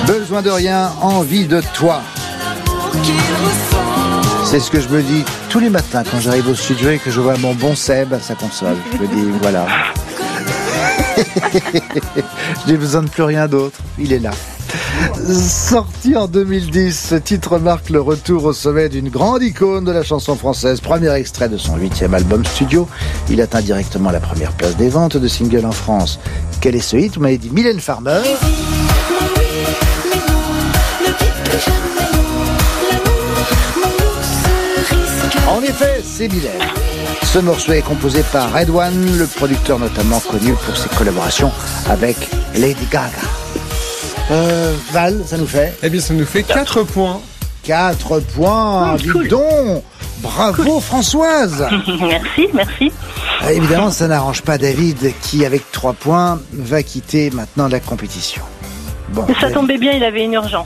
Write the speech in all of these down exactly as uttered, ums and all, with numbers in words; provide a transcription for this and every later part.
Besoin de rien, envie de toi. C'est ce que je me dis tous les matins quand j'arrive au studio et que je vois mon bon Seb à sa console. Je me dis, voilà. J'ai besoin de plus rien d'autre. Il est là. Sorti en deux mille dix, ce titre marque le retour au sommet d'une grande icône de la chanson française. Premier extrait de son huitième album studio. Il atteint directement la première place des ventes de singles en France. Quel est ce hit? Vous m'avez dit Mylène Farmer. En effet, c'est Mylène. Ce morceau est composé par Red One, le producteur notamment connu pour ses collaborations avec Lady Gaga. Euh, Val, ça nous fait Eh bien, ça nous fait quatre points. quatre points, Oh, dis cool. donc. Bravo cool. Françoise. Merci, merci. Euh, évidemment, ça n'arrange pas David qui, avec trois points, va quitter maintenant la compétition. Bon, Ça David. tombait bien, il avait une urgence.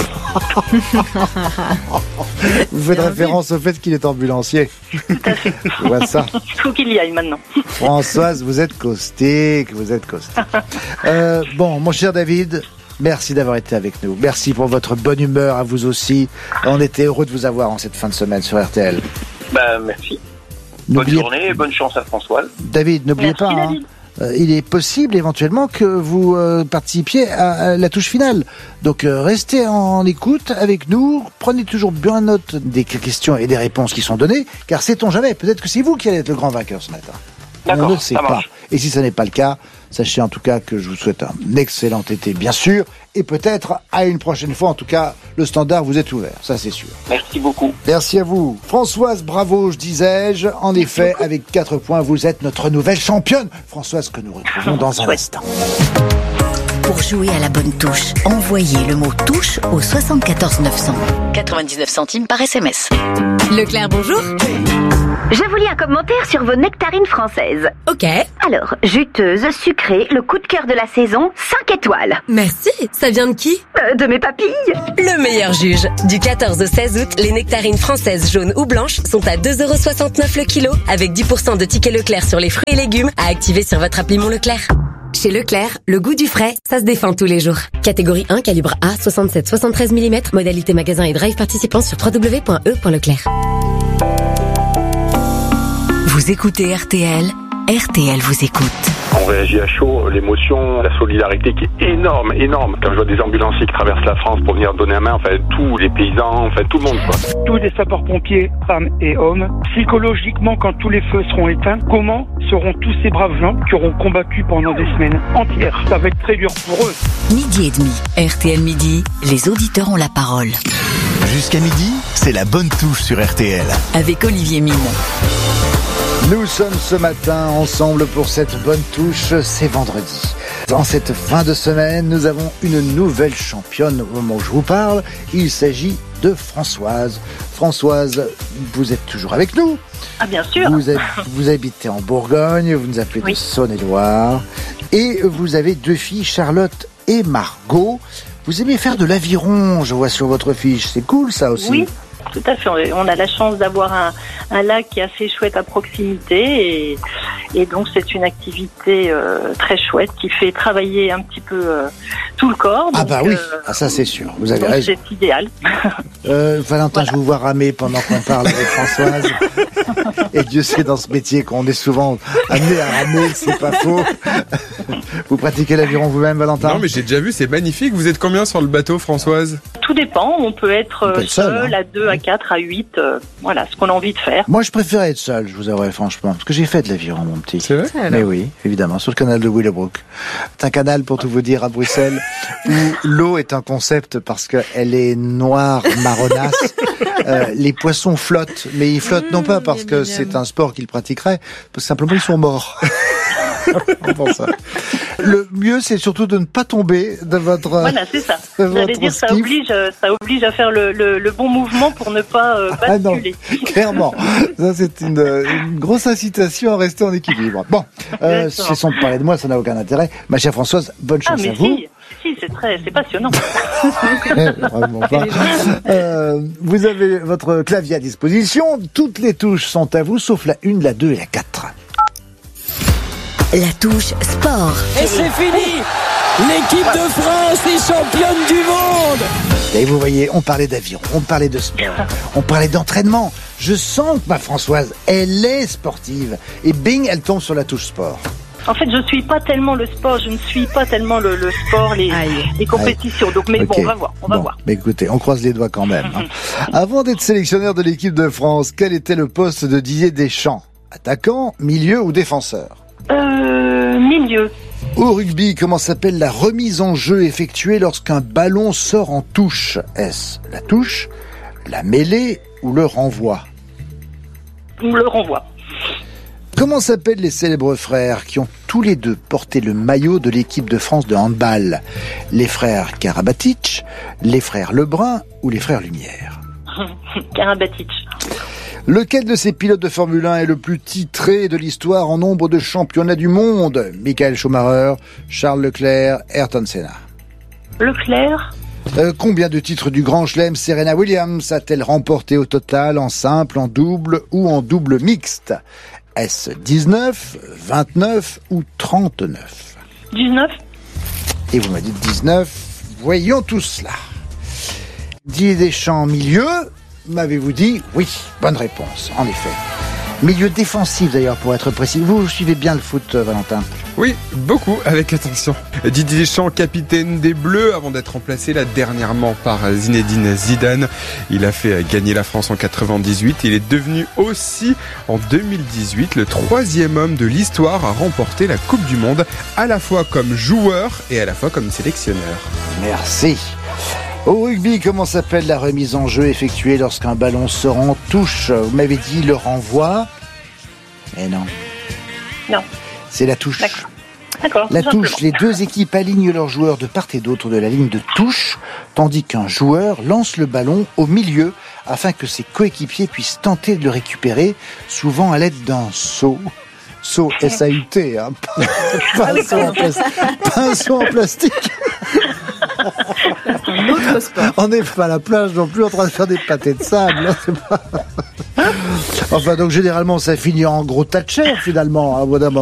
Vous faites référence au fait qu'il est ambulancier. Tout à fait. Je vois ça. Il faut qu'il y aille maintenant. Françoise, vous êtes caustique, vous êtes caustique. Euh, bon, mon cher David, merci d'avoir été avec nous. Merci pour votre bonne humeur à vous aussi. On était heureux de vous avoir en cette fin de semaine sur R T L. Bah, merci. Bonne journée et bonne chance à Françoise. David, n'oubliez merci, pas, David. Hein, euh, il est possible éventuellement que vous euh, participiez à, à la touche finale. Donc euh, restez en écoute avec nous. Prenez toujours bien note des questions et des réponses qui sont données, car sait-on jamais, peut-être que c'est vous qui allez être le grand vainqueur ce matin. D'accord, On ne le sait ça pas. marche. Et si ce n'est pas le cas, sachez en tout cas que je vous souhaite un excellent été, bien sûr, et peut-être à une prochaine fois. En tout cas, le standard vous est ouvert, ça c'est sûr. Merci beaucoup. Merci à vous. Françoise, bravo, je disais-je. En effet, avec quatre points, vous êtes notre nouvelle championne. Françoise, que nous retrouvons dans un instant. Pour jouer à la bonne touche, envoyez le mot touche au soixante-quatorze neuf cents. quatre-vingt-dix-neuf centimes par S M S. Leclerc, bonjour. Je vous lis un commentaire sur vos nectarines françaises. Ok. Alors, juteuse, sucrée, le coup de cœur de la saison, cinq étoiles. Merci. Ça vient de qui? Euh, de mes papilles. Le meilleur juge. Du quatorze au seize août, les nectarines françaises jaunes ou blanches sont à deux euros soixante-neuf le kilo, avec dix pour cent de tickets Leclerc sur les fruits et légumes à activer sur votre appli Mon Leclerc. Chez Leclerc, le goût du frais, ça se défend tous les jours. Catégorie un, calibre A, soixante-sept soixante-treize millimètres, modalité magasin et drive participant sur w w w point e point leclerc. Vous écoutez R T L, R T L vous écoute. On réagit à chaud, l'émotion, la solidarité qui est énorme, énorme. Quand je vois des ambulanciers qui traversent la France pour venir donner la main, enfin tous les paysans, enfin tout le monde quoi. Tous les sapeurs-pompiers, femmes et hommes, psychologiquement quand tous les feux seront éteints, comment seront tous ces braves gens qui auront combattu pendant des semaines entières? Ça va être très dur pour eux. Midi et demi, R T L Midi, les auditeurs ont la parole. Jusqu'à midi, c'est la bonne touche sur R T L. Avec Olivier Mine. Nous sommes ce matin ensemble pour cette bonne touche, c'est vendredi. En cette fin de semaine, nous avons une nouvelle championne au moment où je vous parle. Il s'agit de Françoise. Françoise, vous êtes toujours avec nous. Ah, bien sûr. Vous, êtes, vous habitez en Bourgogne, vous nous appelez Oui. de Saône-et-Loire. Et vous avez deux filles, Charlotte et Margot. Vous aimez faire de l'aviron, je vois sur votre fiche. C'est cool ça aussi. Oui, tout à fait. On a la chance d'avoir un, un lac qui est assez chouette à proximité et, et donc c'est une activité euh, très chouette qui fait travailler un petit peu euh, tout le corps. Ah donc, bah oui, euh, ah, ça c'est sûr, vous avez donc raison. c'est idéal. Euh, Valentin, Voilà. je vous vois ramer pendant qu'on parle avec Françoise. Et Dieu sait dans ce métier qu'on est souvent amené à ramer, c'est pas faux. Vous pratiquez l'aviron vous-même, Valentin? Non, mais j'ai déjà vu, c'est magnifique. Vous êtes combien sur le bateau, Françoise? Tout dépend, on peut être, On peut euh, être seul, seul, hein. à deux, à quatre, à huit, euh, voilà, ce qu'on a envie de faire. Moi, je préférais être seul, je vous avouerai franchement, parce que j'ai fait de l'aviron, mon petit. C'est vrai? Mais oui, évidemment, sur le canal de Willowbrook. C'est un canal, pour tout vous dire, à Bruxelles, où l'eau est un concept parce qu'elle est noire, marronasse. Euh, les poissons flottent, mais ils flottent non pas parce que c'est un sport qu'ils pratiqueraient, parce que simplement ils sont morts. Bon, ça. Le mieux, c'est surtout de ne pas tomber de votre. Voilà, c'est ça. de J'allais votre dire, ça skiff. oblige, euh, ça oblige à faire le, le, le bon mouvement pour ne pas euh, Ah non, basculer. clairement. Ça, c'est une, une grosse incitation à rester en équilibre. Bon, euh, Exactement. cessons de parler de moi, ça n'a aucun intérêt. Ma chère Françoise, bonne Ah, chance mais à vous. si, si, c'est très, c'est passionnant. Vraiment pas. Euh, vous avez votre clavier à disposition. Toutes les touches sont à vous, sauf la une, la deux et la quatre. La touche sport. Et c'est fini. L'équipe de France est championne du monde. Et vous voyez, on parlait d'avion, on parlait de sport, on parlait d'entraînement. Je sens que ma Françoise, elle est sportive. Et bing, elle tombe sur la touche sport. En fait, je ne suis pas tellement le sport, je ne suis pas tellement le, le sport, les, les compétitions. Donc, mais okay. bon, on va voir, on va bon, voir. Mais écoutez, on croise les doigts quand même. Hein. Avant d'être sélectionneur de l'équipe de France, quel était le poste de Didier Deschamps? Attaquant, milieu ou défenseur? Euh, milieu. Au rugby, comment s'appelle la remise en jeu effectuée lorsqu'un ballon sort en touche? Est-ce la touche, la mêlée ou le renvoi? Le renvoi. Comment s'appellent les célèbres frères qui ont tous les deux porté le maillot de l'équipe de France de handball? Les frères Karabatic, les frères Lebrun ou les frères Lumière? Karabatic. Lequel de ces pilotes de Formule un est le plus titré de l'histoire en nombre de championnats du monde? Michael Schumacher, Charles Leclerc, Ayrton Senna. Leclerc. Euh, combien de titres du Grand Chelem Serena Williams a-t-elle remporté au total en simple, en double ou en double mixte? Est-ce dix-neuf, vingt-neuf ou trente-neuf? dix-neuf. Et vous m'avez dit dix-neuf. Voyons tout cela. Didier Deschamps, milieu. M'avez-vous dit oui? Bonne réponse, en effet. Milieu défensif d'ailleurs, pour être précis. Vous suivez bien le foot, Valentin? Oui, beaucoup, avec attention. Didier Deschamps, capitaine des Bleus, avant d'être remplacé là dernièrement par Zinedine Zidane. Il a fait gagner la France en quatre-vingt-dix-huit. Il est devenu aussi, en deux mille dix-huit, le troisième homme de l'histoire à remporter la Coupe du Monde, à la fois comme joueur et à la fois comme sélectionneur. Merci. Au rugby, comment s'appelle la remise en jeu effectuée lorsqu'un ballon sort en touche? Vous m'avez dit le renvoi. Mais non. Non. C'est la touche. D'accord. D'accord. La touche, les deux équipes alignent leurs joueurs de part et d'autre de la ligne de touche, tandis qu'un joueur lance le ballon au milieu afin que ses coéquipiers puissent tenter de le récupérer, souvent à l'aide d'un saut. Saut S A U T, hein. Pas un saut en plastique. Pas un saut en plastique. Un autre sport. On n'est pas à la plage non plus en train de faire des pâtés de sable. Hein, c'est pas... Enfin, donc généralement, ça finit en gros tas de chair finalement, à bout d'un moment.